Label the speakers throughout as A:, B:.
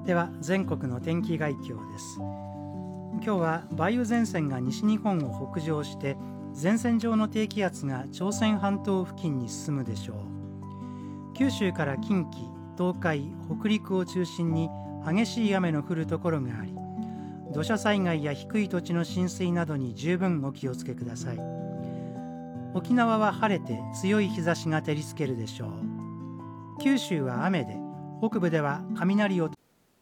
A: では全国の天気概況です。今日は梅雨前線が西日本を北上して前線上の低気圧が朝鮮半島付近に進むでしょう。九州から近畿、東海、北陸を中心に激しい雨の降るところがあり、土砂災害や低い土地の浸水などに十分お気をつけください。沖縄は晴れて強い日差しが照りつけるでしょう。九州は雨で北部では雷を。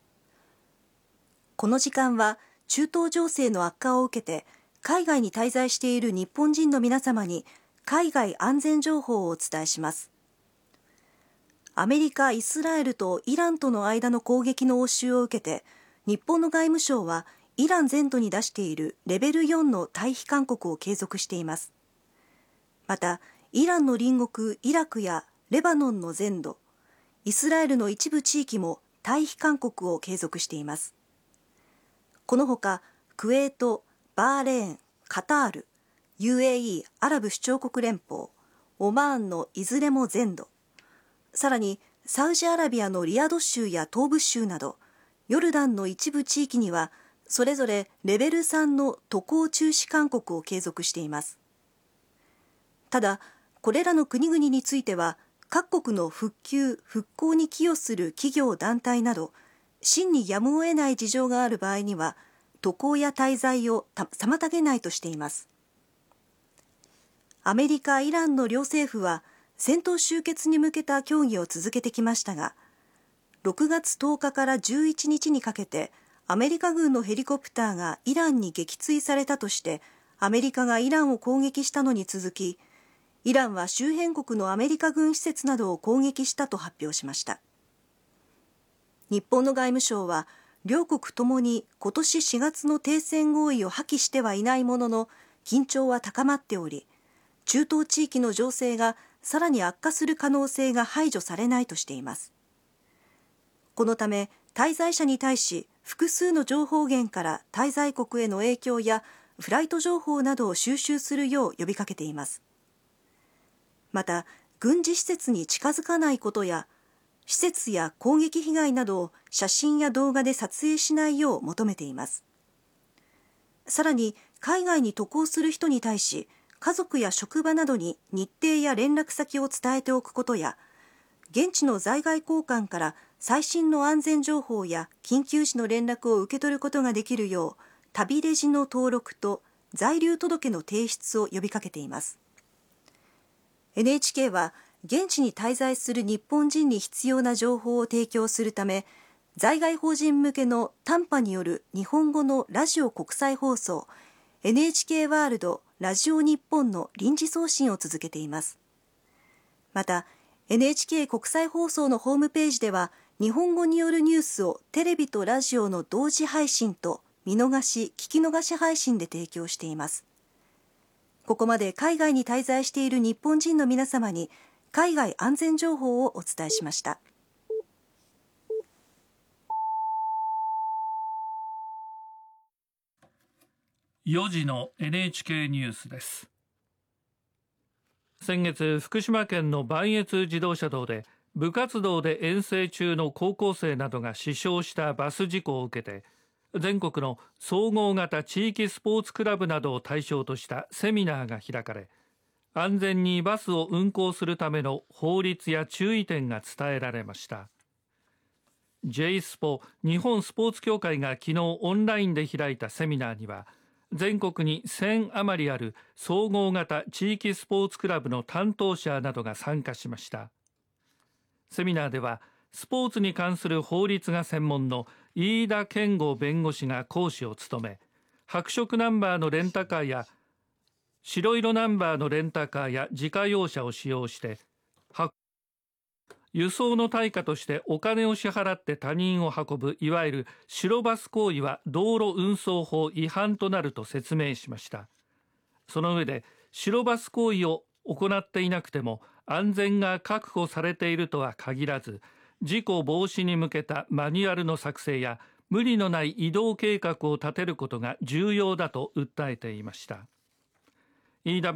B: この時間は中東情勢の悪化を受けて海外に滞在している日本人の皆様に海外安全情報をお伝えします。アメリカ、イスラエルとイランとの間の攻撃の応酬を受けて日本の外務省はイラン全土に出しているレベル4の退避勧告を継続しています。またイランの隣国イラクやレバノンの全土、イスラエルの一部地域も退避勧告を継続しています。このほかクウェート、バーレーン、カタール、UAE アラブ首長国連邦、オマーンのいずれも全土、さらにサウジアラビアのリヤド州や東部州などヨルダンの一部地域にはそれぞれレベル3の渡航中止勧告を継続しています。ただこれらの国々については各国の復旧・復興に寄与する企業団体など真にやむを得ない事情がある場合には渡航や滞在を妨げないとしています。アメリカ、イランの両政府は戦闘終結に向けた協議を続けてきましたが、6月10日から11日にかけてアメリカ軍のヘリコプターがイランに撃墜されたとしてアメリカがイランを攻撃したのに続き、イランは周辺国のアメリカ軍施設などを攻撃したと発表しました。日本の外務省は両国ともに今年4月の停戦合意を破棄してはいないものの緊張は高まっており、中東地域の情勢がさらに悪化する可能性が排除されないとしています。このため滞在者に対し複数の情報源から滞在国への影響やフライト情報などを収集するよう呼びかけています。また軍事施設に近づかないことや施設や攻撃被害などを写真や動画で撮影しないよう求めています。さらに海外に渡航する人に対し家族や職場などに日程や連絡先を伝えておくことや、現地の在外公館から最新の安全情報や緊急時の連絡を受け取ることができるよう旅レジの登録と在留届の提出を呼びかけています。NHK は現地に滞在する日本人に必要な情報を提供するため、在外邦人向けの短波による日本語のラジオ国際放送 NHK ワールドラジオ日本の臨時送信を続けています。また NHK 国際放送のホームページでは日本語によるニュースをテレビとラジオの同時配信と見逃し・聞き逃し配信で提供しています。ここまで海外に滞在している日本人の皆様に海外安全情報をお伝えしました。
C: 4時の NHK ニュースです。先月、福島県の磐越自動車道で部活動で遠征中の高校生などが死傷したバス事故を受けて、全国の総合型地域スポーツクラブなどを対象としたセミナーが開かれ、安全にバスを運行するための法律や注意点が伝えられました。 J スポ日本スポーツ協会が昨日オンラインで開いたセミナーには、全国に1000余りある総合型地域スポーツクラブの担当者などが参加しました。セミナーではスポーツに関する法律が専門の飯田健吾弁護士が講師を務め、白色ナンバーのレンタカーや白色ナンバーのレンタカーや自家用車を使用して輸送の対価としてお金を支払って他人を運ぶいわゆる白バス行為は道路運送法違反となると説明しました。その上で白バス行為を行っていなくても安全が確保されているとは限らず、事故防止に向けたマニュアルの作成や無理のない移動計画を立てることが重要だと訴えていました。飯田